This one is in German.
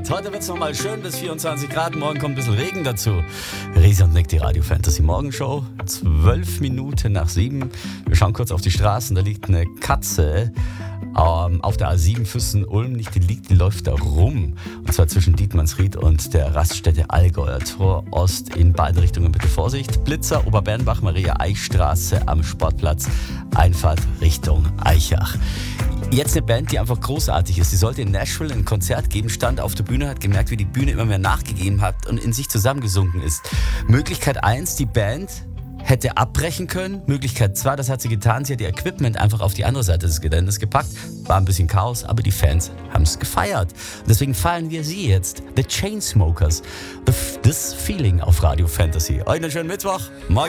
Heute wird es nochmal schön bis 24 Grad. Morgen kommt ein bisschen Regen dazu. Riese und Nick, die Radio Fantasy Morgenshow. 12 Minuten nach 7. Wir schauen kurz auf die Straßen. Da liegt eine Katze auf der A7 Füssen-Ulm. Nicht die liegt, die läuft da rum. Und zwar zwischen Dietmannsried und der Raststätte Allgäuer Tor Ost. In beide Richtungen bitte Vorsicht. Blitzer, Oberbernbach, Maria-Eichstraße am Sportplatz. Einfahrt Richtung Eichach. Jetzt eine Band, die einfach großartig ist. Sie sollte in Nashville ein Konzert geben, stand auf der Bühne, hat gemerkt, wie die Bühne immer mehr nachgegeben hat und in sich zusammengesunken ist. Möglichkeit 1, die Band hätte abbrechen können. Möglichkeit 2, das hat sie getan. Sie hat ihr Equipment einfach auf die andere Seite des Geländes gepackt. War ein bisschen Chaos, aber die Fans haben es gefeiert. Und deswegen feiern wir sie jetzt. The Chainsmokers. This Feeling auf Radio Fantasy. Euch einen schönen Mittwoch. Morgen.